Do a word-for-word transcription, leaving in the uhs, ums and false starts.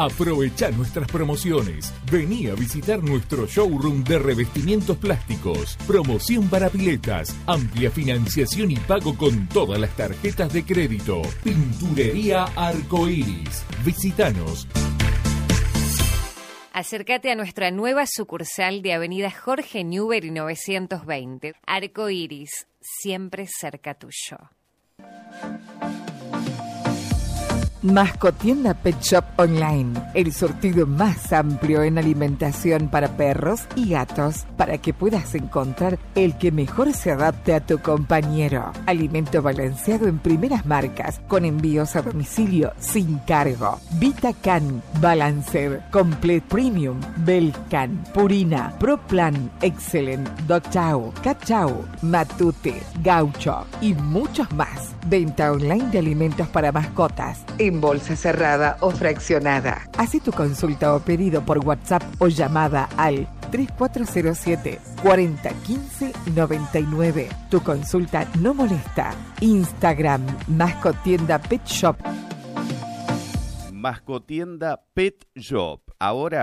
Aprovecha nuestras promociones. Vení a visitar nuestro showroom de revestimientos plásticos. Promoción para piletas. Amplia financiación y pago con todas las tarjetas de crédito. Pinturería Arcoiris. Visítanos. Acércate a nuestra nueva sucursal de Avenida Jorge Newbery novecientos veinte. Arcoiris, siempre cerca tuyo. Mascotienda Pet Shop Online, el surtido más amplio en alimentación para perros y gatos, para que puedas encontrar el que mejor se adapte a tu compañero. Alimento balanceado en primeras marcas, con envíos a domicilio sin cargo. VitaCan, Balanced, Complete Premium, Belcan, Purina, Pro Plan, Excellent, Dog Chow, Cat Chow, Matute, Gaucho y muchos más. Venta online de alimentos para mascotas, en bolsa cerrada o fraccionada. Haz tu consulta o pedido por WhatsApp o llamada al tres cuatro cero siete, cuatro cero uno cinco, nueve nueve. Tu consulta no molesta. Instagram, Mascotienda Pet Shop. Mascotienda Pet Shop. Ahora